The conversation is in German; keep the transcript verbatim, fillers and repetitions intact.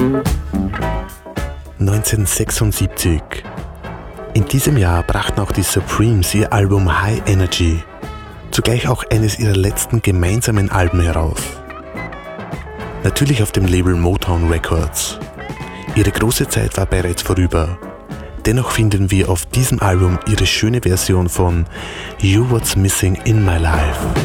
neunzehnhundertsechsundsiebzig. In diesem Jahr brachten auch die Supremes ihr Album High Energy, zugleich auch eines ihrer letzten gemeinsamen Alben heraus. Natürlich auf dem Label Motown Records. Ihre große Zeit war bereits vorüber. Dennoch finden wir auf diesem Album ihre schöne Version von You What's Missing in My Life.